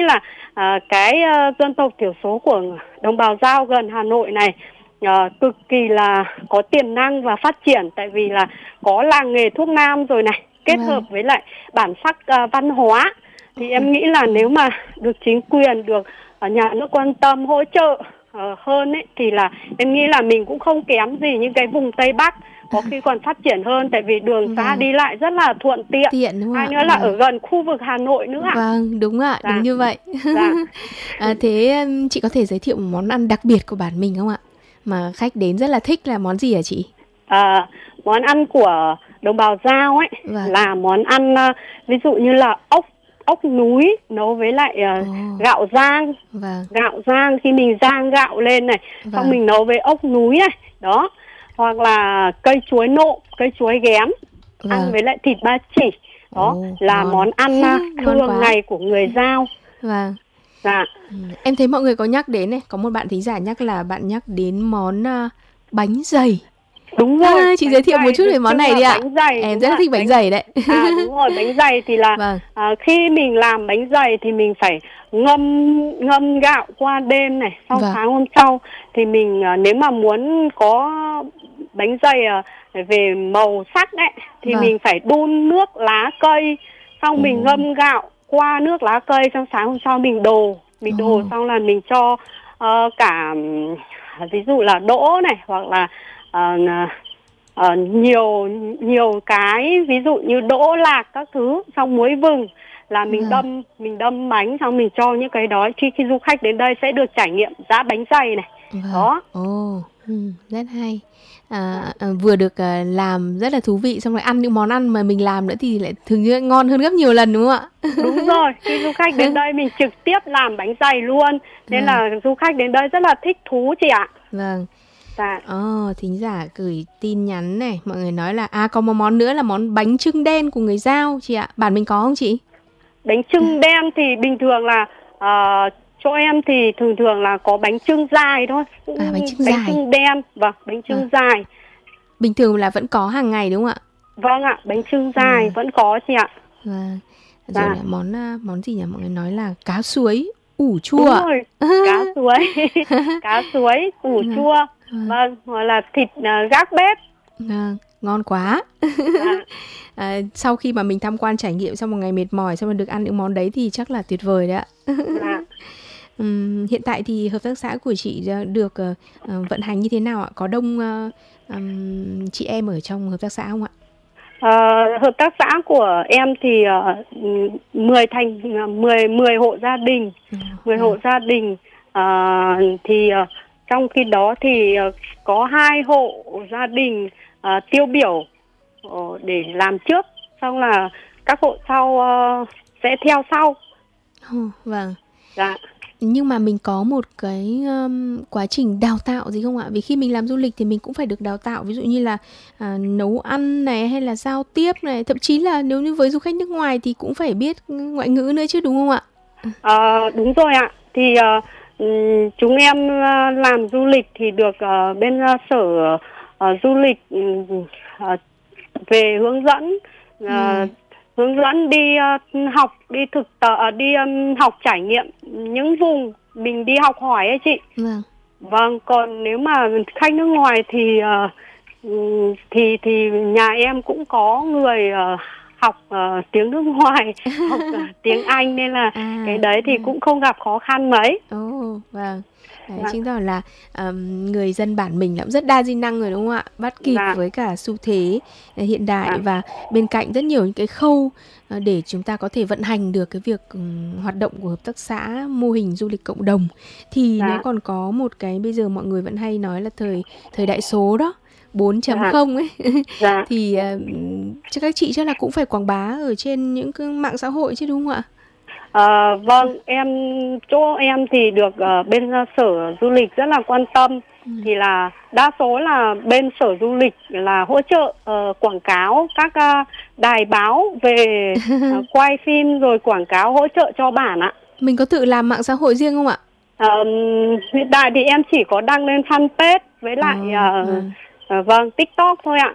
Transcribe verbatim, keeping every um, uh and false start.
là à, cái uh, dân tộc thiểu số của đồng bào Dao gần Hà Nội này uh, cực kỳ là có tiềm năng và phát triển, tại vì là có làng nghề thuốc nam rồi này, kết Vâng. hợp với lại bản sắc uh, văn hóa. Thì em nghĩ là nếu mà được chính quyền, được uh, nhà nước quan tâm hỗ trợ uh, hơn ấy, thì là em nghĩ là mình cũng không kém gì những cái vùng Tây Bắc, có khi còn phát triển hơn, tại vì đường xá Vâng. đi lại rất là thuận tiện. Tiện đúng không Hai ạ? nữa là Vâng. ở gần khu vực Hà Nội nữa ạ. Vâng, đúng ạ, Dạ. đúng như vậy. Dạ. À, thế um, chị có thể giới thiệu một món ăn đặc biệt của bản mình không ạ? Mà khách đến rất là thích là món gì hả chị? À, món ăn của đồng bào Dao ấy Vâng. là món ăn uh, ví dụ như là ốc ốc núi nấu với lại uh, Ồ. gạo rang. Vâng. Gạo rang khi mình rang gạo lên này, xong Vâng. mình nấu với ốc núi này, đó. Hoặc là cây chuối nộm, cây chuối ghém, Vâng. ăn với lại thịt ba chỉ. Đó Ồ, là ngon. món ăn uh, Ngon thường quá. ngày của người Dao. Vâng. Dạ. Ừ, em thấy mọi người có nhắc đến này, có một bạn thính giả nhắc là bạn nhắc đến món uh, bánh dày. Đúng rồi. À, chị bánh giới thiệu dày một chút được về món xưng này là đi ạ. Bánh dày, Em đúng rất là ạ. thích bánh, Bánh- dày đấy. À đúng rồi, bánh dày thì là Vâng. à, khi mình làm bánh dày thì mình phải ngâm ngâm gạo qua đêm này, sau Vâng. sáng hôm sau thì mình à, nếu mà muốn có bánh dày à, về màu sắc đấy thì Vâng. mình phải đun nước lá cây, xong mình Ồ. ngâm gạo qua nước lá cây, xong sáng hôm sau mình đồ, mình đồ Ồ. xong là mình cho ờ, cả ừm, ví dụ là đỗ này, hoặc là ờ, Ờ, nhiều nhiều cái ví dụ như đỗ lạc các thứ, xong muối vừng là mình Vâng. đâm mình đâm bánh, xong mình cho những cái đó, khi khi du khách đến đây sẽ được trải nghiệm giá bánh dày này. Vâng. Đó. Ồ, ừ, rất hay. À, à, vừa được à, làm rất là thú vị, xong rồi ăn những món ăn mà mình làm nữa thì lại thường như ngon hơn gấp nhiều lần đúng không ạ? Đúng rồi, khi du khách đến đây mình trực tiếp làm bánh dày luôn, nên Vâng. là du khách đến đây rất là thích thú chị ạ. Vâng. Dạ. Ồ, thính giả gửi tin nhắn này, mọi người nói là à có một món nữa là món bánh chưng đen của người Dao chị ạ. Bản mình có không chị? Bánh chưng đen thì bình thường là uh, chỗ em thì thường thường là có bánh chưng dài thôi. À, bánh chưng bánh dài. chưng đen, vâng, bánh chưng Vâng. dài. Bình thường là vẫn có hàng ngày đúng không ạ? Vâng ạ, bánh chưng dài Ừ. vẫn có chị ạ. Vâng. Rồi Dạ. là món à, món gì nhỉ? Mọi người nói là cá suối ủ Đúng chua. rồi, cá suối, cá suối ủ Vâng. chua, Vâng. vâng, hoặc là thịt uh, gác bếp. Vâng, ngon quá. Dạ. À, sau khi mà mình tham quan trải nghiệm sau một ngày mệt mỏi, xong rồi được ăn những món đấy thì chắc là tuyệt vời đấy ạ. Dạ. Ừm, hiện tại thì hợp tác xã của chị đã được uh, uh, vận hành như thế nào ạ? Có đông uh, um, chị em ở trong hợp tác xã không ạ? Ờ, hợp tác xã của em thì uh, mười thành mười mười hộ gia đình, Ừ, mười vâng. hộ gia đình. Uh, thì uh, trong khi đó thì uh, có hai hộ gia đình uh, tiêu biểu uh, để làm trước, xong là các hộ sau uh, sẽ theo sau. Ồ, vâng. Dạ. Nhưng mà mình có một cái um, quá trình đào tạo gì không ạ? Vì khi mình làm du lịch thì mình cũng phải được đào tạo, ví dụ như là à, nấu ăn này, hay là giao tiếp này, thậm chí là nếu như với du khách nước ngoài thì cũng phải biết ngoại ngữ nữa chứ đúng không ạ? Ờ, đúng rồi ạ. Thì uh, um, chúng em uh, làm du lịch thì được uh, bên uh, sở uh, du lịch um, uh, về hướng dẫn, uh, Ừ. hướng dẫn đi uh, học, đi thực tập, uh, đi um, học trải nghiệm những vùng mình đi học hỏi ấy chị. Vâng. Vâng, còn nếu mà khách nước ngoài thì uh, um, thì thì nhà em cũng có người uh, học uh, tiếng nước ngoài, học uh, tiếng Anh, nên là À, cái đấy thì ừ. cũng không gặp khó khăn mấy. Ồ, vâng. Đấy, Dạ. chứng tỏ là um, người dân bản mình cũng rất đa di năng rồi đúng không ạ? Bắt kịp Dạ. với cả xu thế uh, hiện đại, Dạ. và bên cạnh rất nhiều những cái khâu uh, để chúng ta có thể vận hành được cái việc um, hoạt động của hợp tác xã, mô hình du lịch cộng đồng, thì Dạ. nó còn có một cái bây giờ mọi người vẫn hay nói là thời thời đại số đó, bốn chấm Dạ. không ấy. Dạ. Thì uh, chắc các chị chắc là cũng phải quảng bá ở trên những cái mạng xã hội chứ đúng không ạ? À, vâng, em chỗ em thì được uh, bên uh, sở du lịch rất là quan tâm. Ừ. Thì là đa số là bên sở du lịch là hỗ trợ uh, quảng cáo các uh, đài báo về uh, quay phim, rồi quảng cáo hỗ trợ cho bản ạ. Mình có tự làm mạng xã hội riêng không ạ? Uh, hiện tại thì em chỉ có đăng lên fanpage với lại uh, à, à. uh, vâng, TikTok thôi ạ.